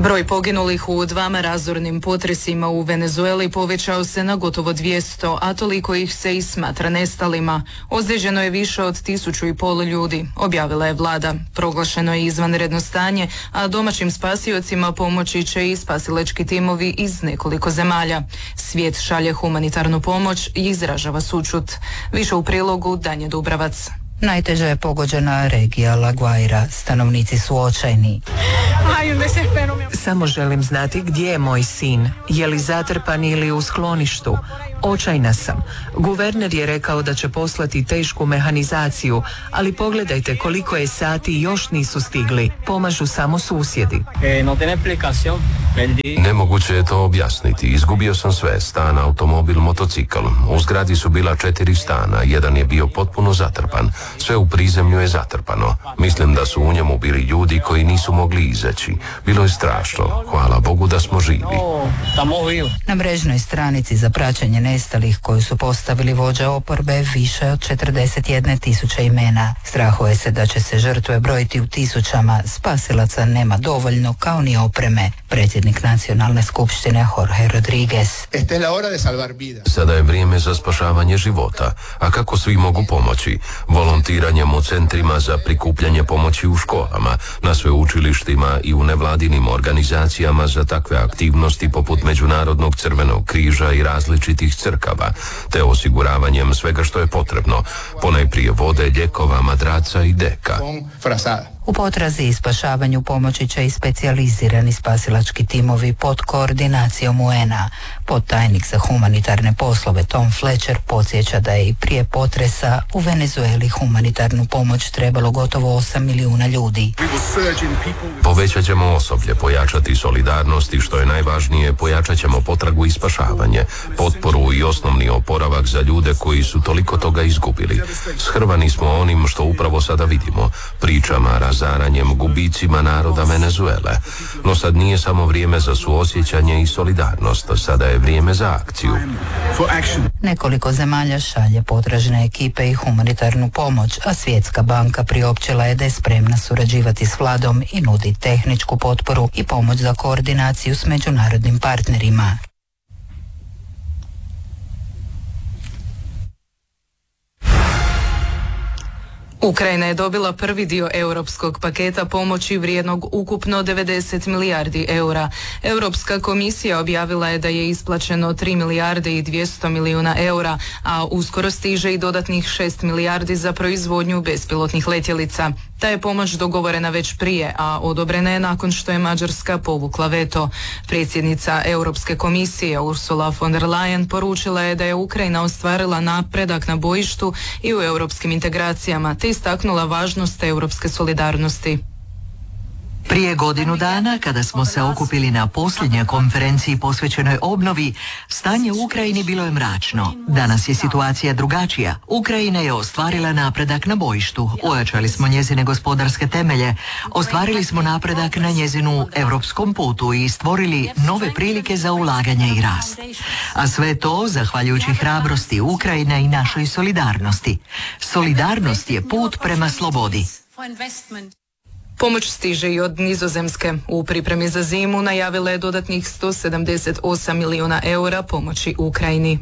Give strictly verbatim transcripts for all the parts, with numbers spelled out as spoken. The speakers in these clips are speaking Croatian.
Broj poginulih u dvama razornim potresima u Venezueli povećao se na gotovo dvjesto, a toliko ih se i smatra nestalima. Ozlijeđeno je više od tisuću i pol ljudi, objavila je vlada. Proglašeno je izvanredno stanje, a domaćim spasiocima pomoći će i spasilački timovi iz nekoliko zemalja. Svijet šalje humanitarnu pomoć i izražava sućut. Više u prilogu Danje Dubravac. Najteže je pogođena regija La Guaira. Stanovnici su očajni. Samo želim znati gdje je moj sin. Je li zatrpan ili u skloništu? Očajna sam. Guverner je rekao da će poslati tešku mehanizaciju, ali pogledajte koliko je sati i još nisu stigli. Pomažu samo susjedi. Nemoguće je to objasniti. Izgubio sam sve. Stan, automobil, motocikl. U zgradi su bila četiri stana. Jedan je bio potpuno zatrpan. Sve u prizemlju je zatrpano. Mislim da su u njemu bili ljudi koji nisu mogli izaći. Bilo je strašno. Hvala Bogu da smo živi. Na mrežnoj stranici za praćenje nestalih koju su postavili vođe oporbe više od četrdeset jedne tisuće imena. Strahuje se da će se žrtve brojiti u tisućama. Spasilaca nema dovoljno, kao ni opreme. Predsjednik nacionalne skupštine Jorge Rodriguez. Sada je vrijeme za spašavanje života. A kako svi mogu pomoći? Volontiranjem u centrima za prikupljanje pomoći u školama, na sveučilištima i u nevladinim organizacijama za takve aktivnosti poput Međunarodnog crvenog križa i različitih crkava, te osiguravanjem svega što je potrebno, ponajprije vode, lijekova, madraca i deka. U potrazi i spašavanju pomoći će i specijalizirani spasilački timovi pod koordinacijom U N A. Podtajnik za humanitarne poslove Tom Fletcher podsjeća da je i prije potresa u Venezueli humanitarnu pomoć trebalo gotovo osam milijuna ljudi. Povećat ćemo osoblje, pojačati solidarnost i što je najvažnije, pojačat ćemo potragu i spašavanje, potporu i osnovni oporavak za ljude koji su toliko toga izgubili. Shrvani smo onim što upravo sada vidimo, pričama, razaranjem, gubicima naroda Venezuele. No sad nije samo vrijeme za suosjećanje i solidarnost, sada je vrijeme za akciju. Nekoliko zemalja šalje potražne ekipe i humanitarnu pomoć, a Svjetska banka priopćila je da je spremna surađivati s vladom i nudi tehničku potporu i pomoć za koordinaciju s međunarodnim partnerima. Ukrajina je dobila prvi dio europskog paketa pomoći vrijednog ukupno devedeset milijardi eura. Europska komisija objavila je da je isplaćeno tri milijarde i dvjesto milijuna eura, a uskoro stiže i dodatnih šest milijardi za proizvodnju bespilotnih letjelica. Ta je pomoć dogovorena već prije, a odobrena je nakon što je Mađarska povukla veto. Predsjednica Europske komisije Ursula von der Leyen poručila je da je Ukrajina ostvarila napredak na bojištu i u europskim integracijama, te istaknula važnost europske solidarnosti. Prije godinu dana, kada smo se okupili na posljednjoj konferenciji posvećenoj obnovi, stanje u Ukrajini bilo je mračno. Danas je situacija drugačija. Ukrajina je ostvarila napredak na bojištu, ojačali smo njezine gospodarske temelje, ostvarili smo napredak na njezinu europskom putu i stvorili nove prilike za ulaganje i rast. A sve to zahvaljujući hrabrosti Ukrajine i našoj solidarnosti. Solidarnost je put prema slobodi. Pomoć stiže i od Nizozemske. U pripremi za zimu najavila je dodatnih sto sedamdeset osam milijuna eura pomoći Ukrajini.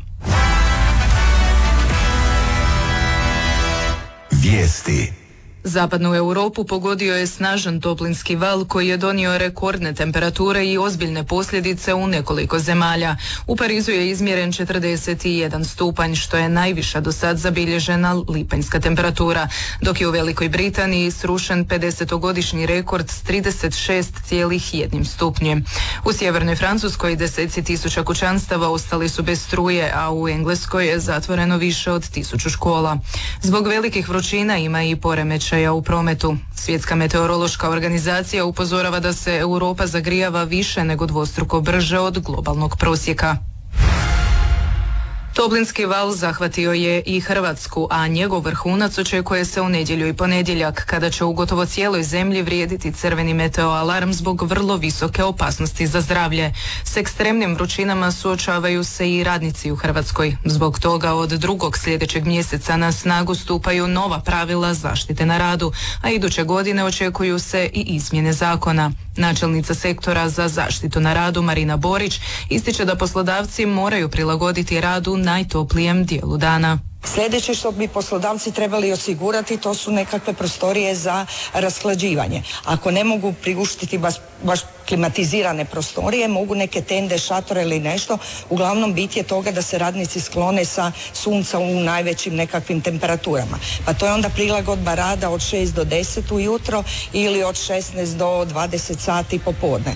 Vijesti. Zapadnu Europu pogodio je snažan toplinski val koji je donio rekordne temperature i ozbiljne posljedice u nekoliko zemalja. U Parizu je izmjeren četrdeset jedan stupanj, što je najviša do sad zabilježena lipanjska temperatura, dok je u Velikoj Britaniji srušen pedesetogodišnji rekord s trideset šest zarez jedan stupnjem. U sjevernoj Francuskoj deseci tisuća kućanstava ostali su bez struje, a u Engleskoj je zatvoreno više od tisuću škola. Zbog velikih vrućina ima i poremećaja u prometu. Svjetska meteorološka organizacija upozorava da se Europa zagrijava više nego dvostruko brže od globalnog prosjeka. Toplinski val zahvatio je i Hrvatsku, a njegov vrhunac očekuje se u nedjelju i ponedjeljak, kada će u gotovo cijeloj zemlji vrijediti crveni meteoalarm zbog vrlo visoke opasnosti za zdravlje. S ekstremnim vrućinama suočavaju se i radnici u Hrvatskoj. Zbog toga od drugog sljedećeg mjeseca na snagu stupaju nova pravila zaštite na radu, a iduće godine očekuju se i izmjene zakona. Načelnica sektora za zaštitu na radu Marina Borić ističe da poslodavci moraju prilagoditi rad u najtoplijem dijelu dana. Sljedeće što bi poslodavci trebali osigurati to su nekakve prostorije za rashlađivanje. Ako ne mogu priuštiti baš, baš klimatizirane prostorije, mogu neke tende, šatore ili nešto. Uglavnom bit je toga da se radnici sklone sa sunca u najvećim nekakvim temperaturama. Pa to je onda prilagodba rada od šest do deset ujutro ili od šesnaest do dvadeset sati popodne.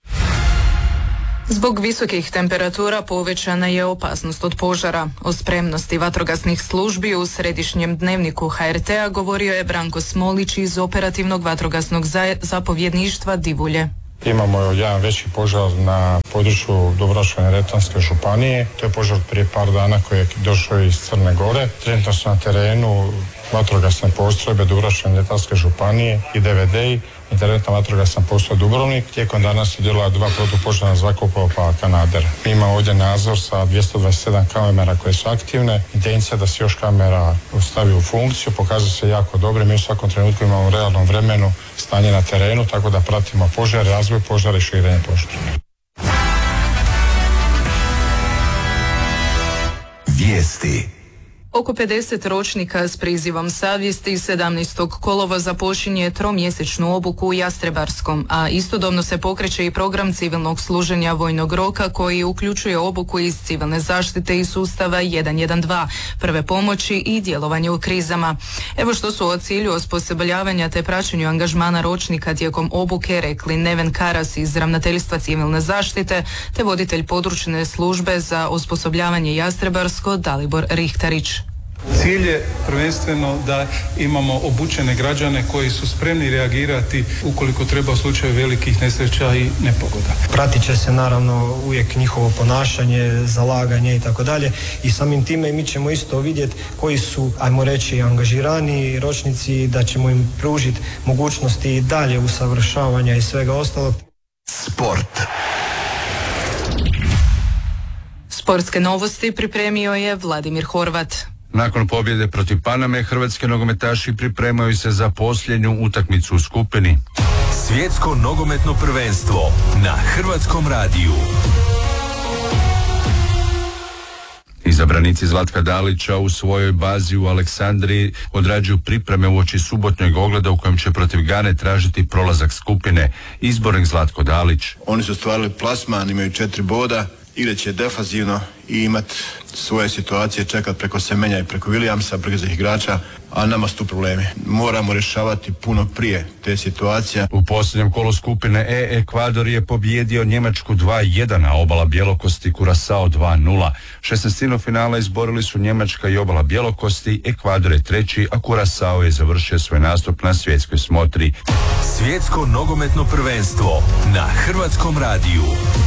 Zbog visokih temperatura povećana je opasnost od požara. O spremnosti vatrogasnih službi u središnjem dnevniku H R T-a govorio je Branko Smolić iz operativnog vatrogasnog zapovjedništva Divulje. Imamo jedan veći požar na području Dubrovačko-neretvanske županije. To je požar prije par dana koji je došao iz Crne Gore. Trenutno su na terenu vatrogasne postrojbe Dubrovačko-neretvanske županije i D V D-i, interventna vatrogasna postrojba Dubrovnik. Tijekom dana su djelovala dva protupožarna zrakoplova Kanader. Mi imamo ovdje nadzor sa dvjesto dvadeset sedam kamera koje su aktivne. Intencija da se još kamera stavi u funkciju pokazuje se jako dobro. Mi u svakom trenutku imamo u realnom vremenu stanje na terenu, tako da pratimo požar, razvoj požara i širenje požara. Vijesti. Oko pedeset ročnika s prizivom savjesti sedamnaestog kolovoza počinje tromjesečnu obuku u Jastrebarskom, a istodobno se pokreće i program civilnog služenja vojnog roka koji uključuje obuku iz civilne zaštite i sustava jedan jedan dva, prve pomoći i djelovanje u krizama. Evo što su o cilju osposobljavanja te praćenju angažmana ročnika tijekom obuke rekli Neven Karas iz Ravnateljstva civilne zaštite te voditelj područne službe za osposobljavanje Jastrebarsko Dalibor Rihtarić. Cilj je prvenstveno da imamo obučene građane koji su spremni reagirati ukoliko treba u slučaju velikih nesreća i nepogoda. Pratit će se naravno uvijek njihovo ponašanje, zalaganje i tako dalje i samim time mi ćemo isto vidjeti koji su, ajmo reći, angažirani ročnici, da ćemo im pružiti mogućnosti dalje usavršavanja i svega ostalog. Sport. Sportske novosti pripremio je Vladimir Horvat. Nakon pobjede protiv Paname, hrvatski nogometaši pripremaju se za posljednju utakmicu u skupini. Svjetsko nogometno prvenstvo na Hrvatskom radiju. Izabranici Zlatka Dalića u svojoj bazi u Aleksandriji odrađuju pripreme uoči subotnjeg ogleda u kojem će protiv Gane tražiti prolazak skupine. Izbornik Zlatko Dalić. Oni su stvarali plasman, imaju četiri boda, igrat će defazivno i imat svoje situacije, čekat preko Semenja i preko Williamsa, brzih igrača, a nama su tu problemi. Moramo rješavati puno prije te situacije. U posljednjem kolu skupine E Ekvador je pobjedio Njemačku dva jedan, a Obala Bjelokosti Kurasao dva nula. Šesnaestinu finala izborili su Njemačka i Obala Bjelokosti, Ekvador je treći, a Kurasao je završio svoj nastup na svjetskoj smotri. Svjetsko nogometno prvenstvo na Hrvatskom radiju.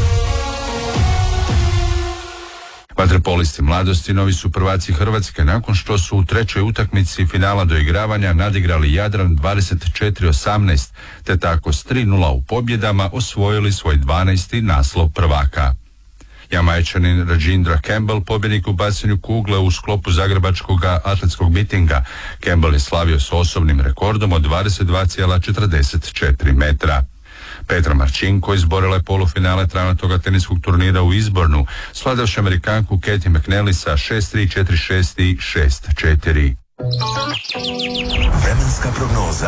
Vaterpolisti mladosti novi su prvaci Hrvatske nakon što su u trećoj utakmici finala doigravanja nadigrali Jadran dvadeset četiri osamnaest, te tako s tri nula u pobjedama osvojili svoj dvanaesti naslov prvaka. Jamajčanin Rajindra Campbell, pobjednik u bacanju kugle u sklopu zagrebačkog atletskog mitinga. Campbell je slavio s osobnim rekordom od dvadeset dva zarez četrdeset četiri metra. Petra Marčinko izborila je polufinale travnatoga teniskog turnira u Izbornu, svladavši Amerikanku Katie McNally sa šest tri, četiri šest i šest četiri. Vremenska prognoza.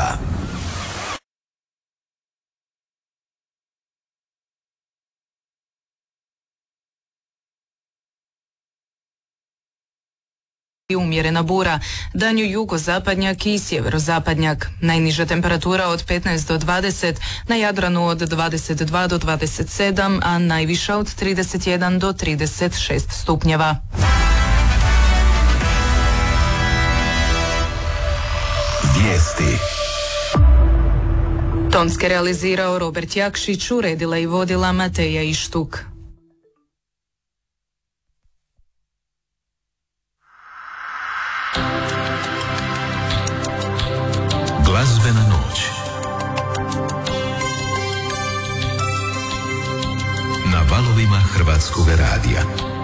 Umjerena bura, danju jugozapadnjak i sjeverozapadnjak. Najniža temperatura od petnaest do dvadeset, na Jadranu od dvadeset dva do dvadeset sedam, a najviša od trideset jedan do trideset šest stupnjeva. Vijesti. Tonske realizirao Robert Jakšić, uredila i vodila Mateja Ištuk. Glazbena noć. Na valovima Hrvatskog radija.